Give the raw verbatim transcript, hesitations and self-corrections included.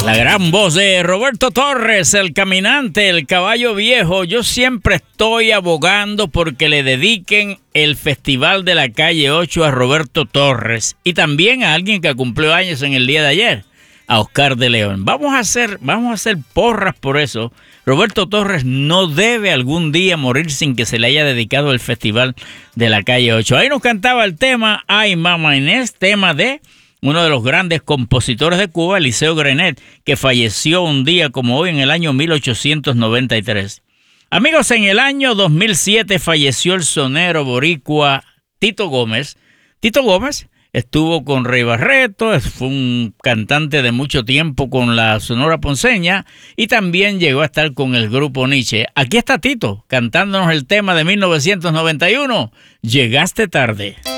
La gran voz de Roberto Torres, el caminante, el caballo viejo. Yo siempre estoy abogando porque le dediquen el Festival de la Calle ocho a Roberto Torres y también a alguien que cumplió años en el día de ayer, a Oscar de León. Vamos a hacer, vamos a hacer porras por eso. Roberto Torres no debe algún día morir sin que se le haya dedicado el Festival de la Calle ocho. Ahí nos cantaba el tema Ay Mama Inés, tema de uno de los grandes compositores de Cuba, Eliseo Grenet, que falleció un día como hoy en el año mil ochocientos noventa y tres. Amigos, en el año dos mil siete falleció el sonero boricua Tito Gómez. Tito Gómez estuvo con Rey Barreto, fue un cantante de mucho tiempo con la Sonora Ponceña y también llegó a estar con el grupo Nietzsche. Aquí está Tito cantándonos el tema de mil novecientos noventa y uno, Llegaste tarde.